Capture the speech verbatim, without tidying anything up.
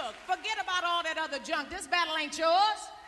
look, forget about all that other junk. This battle ain't yours.